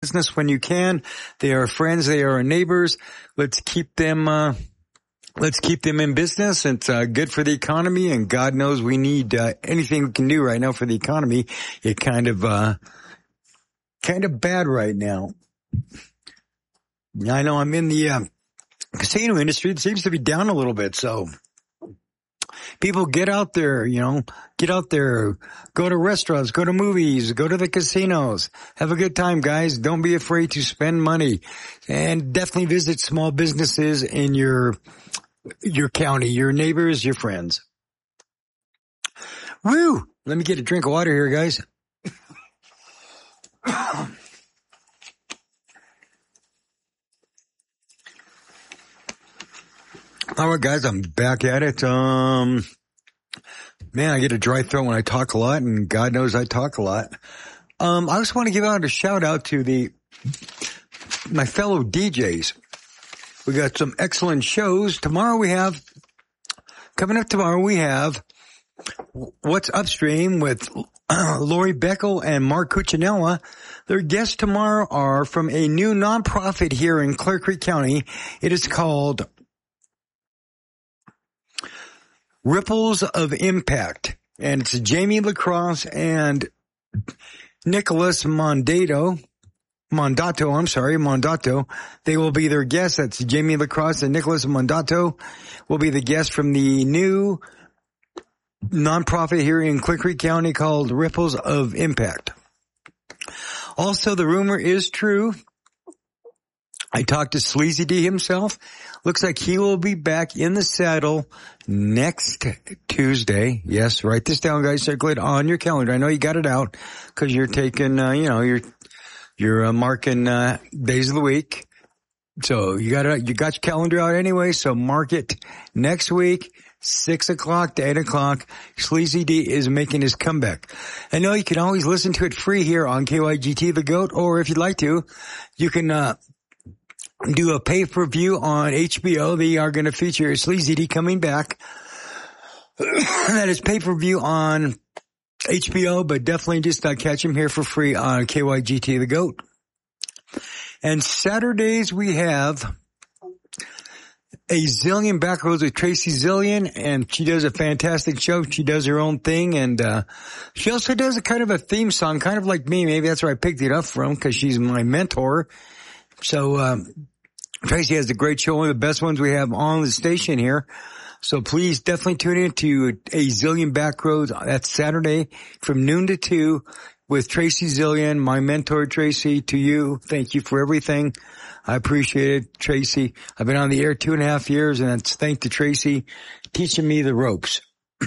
business when you can. They are friends. They are our neighbors. Let's keep them in business. It's good for the economy, and God knows we need anything we can do right now for the economy. It's kind of bad right now. I know I'm in the casino industry. It seems to be down a little bit, so people get out there, go to restaurants, go to movies, go to the casinos. Have a good time, guys. Don't be afraid to spend money, and definitely visit small businesses in your county, your neighbors, your friends. Woo! Let me get a drink of water here, guys. All right, guys, I'm back at it. Man, I get a dry throat when I talk a lot, and God knows I talk a lot. I just want to give out a shout out to my fellow DJs. We got some excellent shows. Coming up tomorrow, we have What's Upstream with Lori Beckel and Mark Cuccinella. Their guests tomorrow are from a new nonprofit here in Clear Creek County. It is called Ripples of Impact, and it's Jamie Lacrosse and Nicholas Mondato. They will be their guests. That's Jamie Lacrosse and Nicholas Mondato will be the guests from the new nonprofit here in Clear Creek County called Ripples of Impact. Also, the rumor is true. I talked to Sleazy D himself. Looks like he will be back in the saddle next Tuesday. Yes, write this down, guys. Circle it on your calendar. I know you got it out because you're taking, you're marking days of the week. So you got your calendar out anyway. So mark it next week, 6 o'clock to 8 o'clock. Sleazy D is making his comeback. I know you can always listen to it free here on KYGT The Goat, or if you'd like to, you can do a pay-per-view on HBO. They are going to feature Sleazy D coming back. That is pay-per-view on HBO, but definitely just catch him here for free on KYGT The Goat. And Saturdays we have a Zillion Backroads with Tracy Zillion, and she does a fantastic show. She does her own thing, and she also does a kind of a theme song, kind of like me. Maybe that's where I picked it up from, because she's my mentor. So Tracy has a great show, one of the best ones we have on the station here. So please definitely tune in to a Zillion Backroads. That's Saturday from noon to 2 with Tracy Zillion, my mentor Tracy. To you, thank you for everything. I appreciate it, Tracy. I've been on the air 2.5 years, and it's thanks to Tracy teaching me the ropes.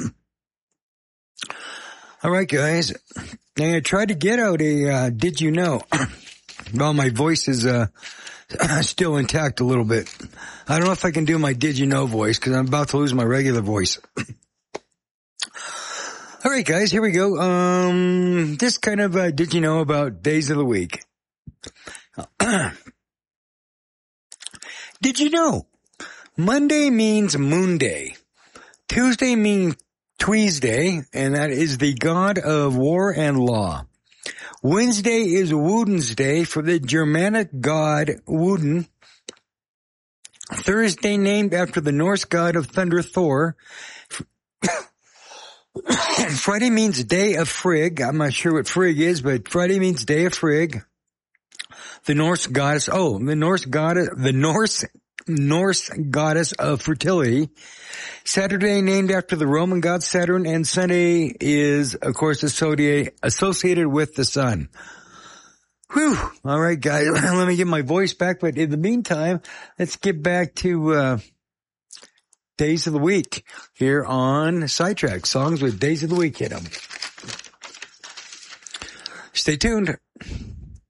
All right, guys. Now I tried to get out a did you know? Well, my voice is still intact a little bit. I don't know if I can do my did you know voice because I'm about to lose my regular voice. All right, guys, here we go. This kind of did you know about days of the week. Did you know Monday means Moon Day? Tuesday means Tweesday, and that is the god of war and law. Wednesday is Woden's Day for the Germanic god Woden. Thursday named after the Norse god of thunder Thor. Friday means Day of Frigg. I'm not sure what Frigg is, but Friday means Day of Frigg. The Norse goddess of fertility. Saturday named after the Roman god Saturn, and Sunday is, of course, associated with the sun. Whew. All right, guys, let me get my voice back, but in the meantime, let's get back to Days of the Week here on Sidetrack. Songs with Days of the Week. Hit 'em. Stay tuned.